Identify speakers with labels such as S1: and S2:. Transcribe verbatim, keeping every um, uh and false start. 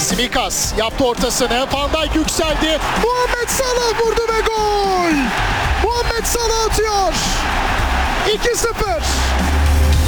S1: Tsimikas yaptı ortasını. Van Dijk yükseldi. Muhammed Salah vurdu ve gol. Muhammed Salah atıyor. iki sıfır.